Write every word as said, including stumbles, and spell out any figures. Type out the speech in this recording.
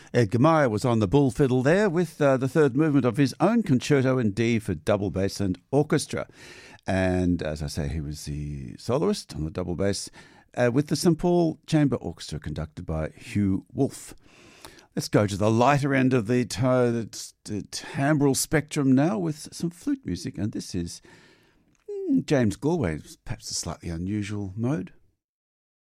Edgar Meyer was on the bull fiddle there with uh, the third movement of his own concerto in D for double bass and orchestra. And as I say, he was the soloist on the double bass uh, with the Saint Paul Chamber Orchestra conducted by Hugh Wolfe. Let's go to the lighter end of the, to- the, the timbral spectrum now with some flute music. And this is mm, James Galway, perhaps a slightly unusual mode.